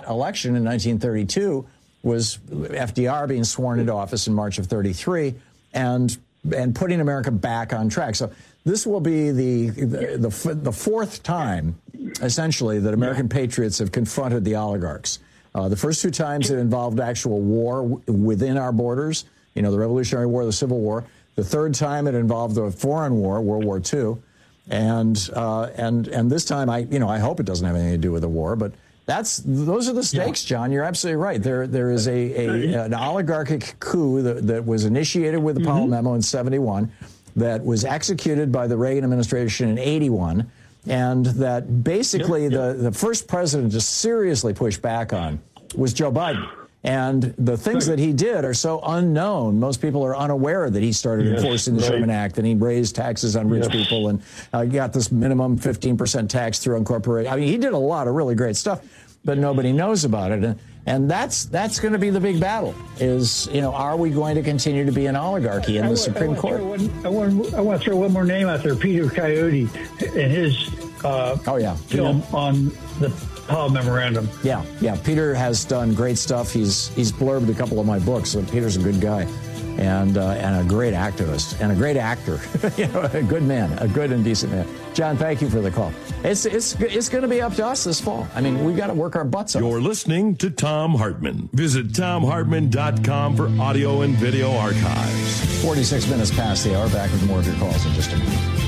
election in 1932 was FDR being sworn into office in March of 33 and putting America back on track. So this will be the fourth time, essentially, that American patriots have confronted the oligarchs. The first two times it involved actual war within our borders, the Revolutionary War, the Civil War. The third time it involved a foreign war, World War II. And this time, I hope it doesn't have anything to do with the war, but those are the stakes, John. You're absolutely right. There is an oligarchic coup that was initiated with the Powell Memo in 71, that was executed by the Reagan administration in 81, and that basically the first president to seriously push back on was Joe Biden. And the things that he did are so unknown. Most people are unaware that he started enforcing the Sherman Act, and he raised taxes on rich people, and got this minimum 15% tax through incorporation. I mean, he did a lot of really great stuff, but nobody knows about it. And that's going to be the big battle, is, are we going to continue to be an oligarchy in the Supreme Court? I want to throw one more name out there, Peter Coyote, and his film on the Powell Memorandum. Yeah. Peter has done great stuff. He's blurbed a couple of my books. So Peter's a good guy, and a great activist, and a great actor. A good man, a good and decent man. John, thank you for the call. It's going to be up to us this fall. I mean, we've got to work our butts off. You're listening to Thom Hartmann. Visit ThomHartmann.com for audio and video archives. 46 minutes past the hour. Back with more of your calls in just a moment.